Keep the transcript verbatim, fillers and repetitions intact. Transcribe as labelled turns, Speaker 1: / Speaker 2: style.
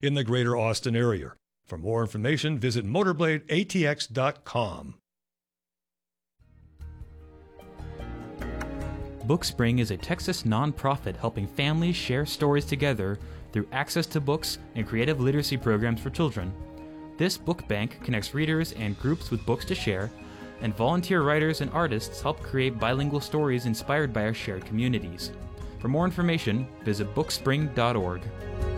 Speaker 1: in the greater Austin area. For more information, visit motorblade A T X dot com.
Speaker 2: Bookspring is a Texas nonprofit helping families share stories together through access to books and creative literacy programs for children. This book bank connects readers and groups with books to share, and volunteer writers and artists help create bilingual stories inspired by our shared communities. For more information, visit bookspring dot org.